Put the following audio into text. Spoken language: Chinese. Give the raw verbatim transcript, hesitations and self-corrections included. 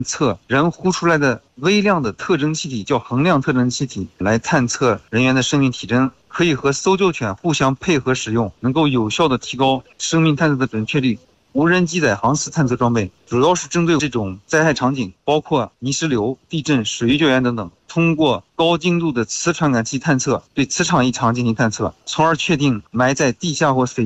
测人呼出来的微量的特征气体，叫恒量特征气体，来探测人员的生命体征，可以和搜救犬互相配合使用，能够有效的提高生命探测的准确率。无人机载航次探测装备主要是针对这种灾害场景，包括泥石流、地震、水域救援等等，通过高精度的磁传感器探测，对磁场异常进行探测，从而确定埋在地下或水